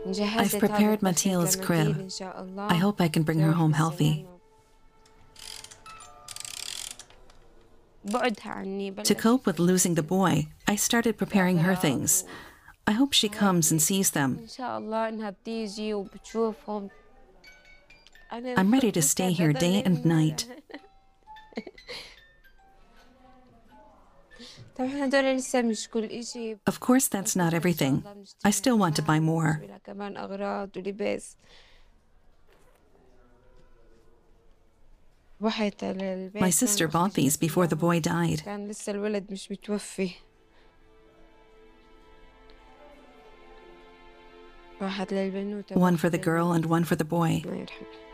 I've prepared Matil's crib. I hope I can bring her home healthy. To cope with losing the boy, I started preparing her things. I hope she comes and sees them. I'm ready to stay here day and night. Of course, that's not everything. I still want to buy more. My sister bought these before the boy died. One for the girl and one for the boy.